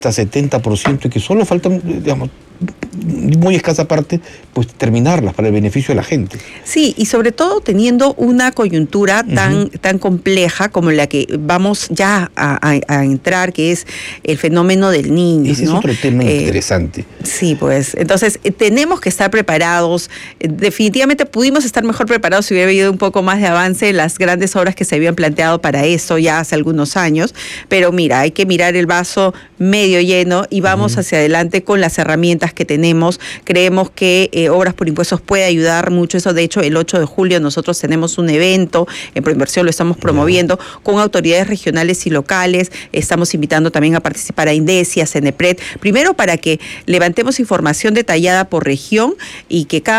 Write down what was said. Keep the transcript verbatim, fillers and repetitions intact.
setenta por ciento y que solo faltan, digamos, muy escasa parte, pues terminarlas para el beneficio de la gente. Sí, y sobre todo teniendo una coyuntura tan, uh-huh. tan compleja como la que vamos ya a, a, a entrar, que es el fenómeno del niño. Ese ¿no? es otro tema eh, interesante. Sí, pues, entonces eh, tenemos que estar preparados. Eh, definitivamente pudimos estar mejor preparados si hubiera habido un poco más de avance en las grandes obras que se habían planteado para eso ya hace algunos años, pero mira, hay que mirar el vaso medio lleno y vamos uh-huh. hacia adelante con las herramientas que tenemos. Creemos que eh, Obras por Impuestos puede ayudar mucho. Eso, de hecho, el ocho de julio nosotros tenemos un evento, en Proinversión lo estamos promoviendo, yeah. con autoridades regionales y locales. Estamos invitando también a participar a INDECI, a CENEPRED, primero para que levantemos información detallada por región y que cada